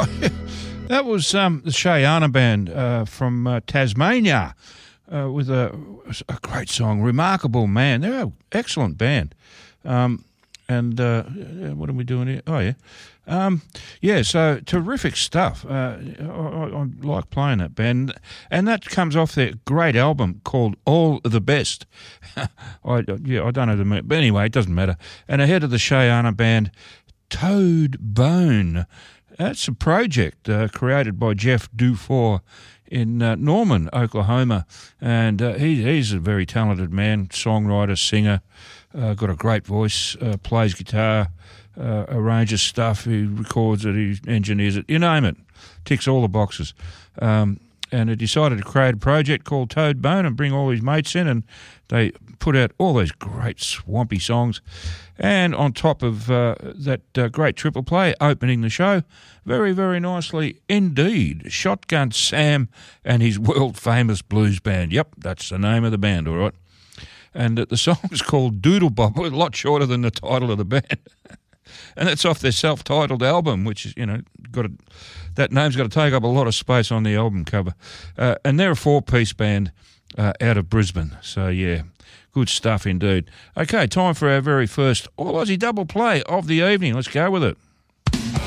That was the Shayana Band from Tasmania with a great song, Remarkable Man. They're an excellent band. What are we doing here? Oh, yeah. So terrific stuff. I like playing that band. And that comes off their great album called All the Best. I don't know the but anyway, it doesn't matter. And ahead of the Shayana Band, Toad Bone. That's a project created by Jeff Dufour in Norman, Oklahoma. And he's a very talented man, songwriter, singer, got a great voice, plays guitar, arranges stuff, he records it, he engineers it, you name it, ticks all the boxes. And he decided to create a project called Toad Bone and bring all his mates in, and they put out all those great swampy songs. And on top of that great triple play opening the show, very, very nicely indeed, Shotgun Sam and his world-famous blues band. Yep, that's the name of the band, all right. And the song's called Doodle Bob, a lot shorter than the title of the band. And it's off their self-titled album, which is, that name's got to take up a lot of space on the album cover. And they're a four-piece band out of Brisbane. So, yeah, good stuff indeed. Okay, time for our very first All Aussie double play of the evening. Let's go with it.